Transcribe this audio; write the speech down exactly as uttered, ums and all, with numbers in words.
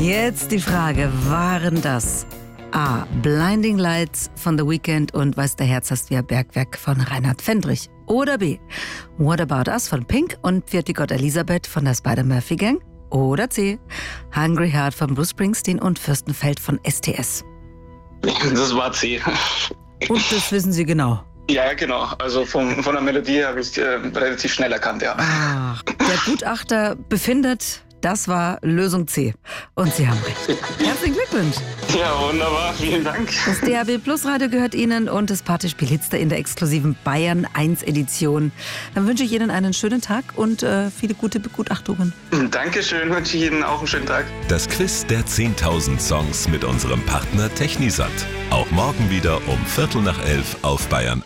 Jetzt die Frage, waren das A. Blinding Lights von The Weeknd und Weiß der Herz hast wie ein Bergwerk von Reinhard Fendrich? Oder B. What About Us von Pink und Vierte Gott Elisabeth von der Spider-Murphy Gang? Oder C. Hungry Heart von Bruce Springsteen und Fürstenfeld von S T S? Das war C. Und das wissen Sie genau? Ja, genau. Also vom, von der Melodie habe ich es äh, relativ schnell erkannt, ja. Ach, der Gutachter befindet, das war Lösung C. Und Sie haben recht. Herzlichen Glückwunsch. Ja, wunderbar. Vielen Dank. Das D A B Plus Radio gehört Ihnen und das Partyspiel Hitster in der exklusiven Bayern eins Edition. Dann wünsche ich Ihnen einen schönen Tag und äh, viele gute Begutachtungen. Dankeschön. Wünsche ich Ihnen auch einen schönen Tag. Das Quiz der zehntausend Songs mit unserem Partner Technisat. Auch morgen wieder um Viertel nach elf auf Bayern